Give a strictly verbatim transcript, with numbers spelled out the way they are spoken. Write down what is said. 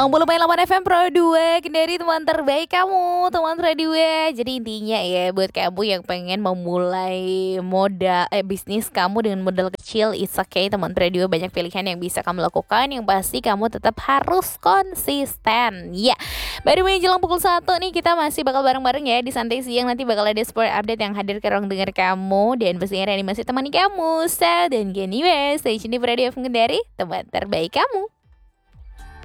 Puluh delapan F M Pro dua Kendari, teman terbaik kamu, teman Pro dua. Jadi intinya ya, buat kamu yang pengen memulai modal eh bisnis kamu dengan modal kecil, it's okay teman Pro dua. Banyak pilihan yang bisa kamu lakukan. Yang pasti kamu tetap harus konsisten. Ya, baru menjelang pukul satu nih, kita masih bakal bareng-bareng ya di Santai Siang. Nanti bakal ada sport update yang hadir ke ruang dengar kamu. Dan pastinya Rani masih temani kamu, Sal dan Geni West. Stay tune di Pro dua F M Kendari, teman terbaik kamu.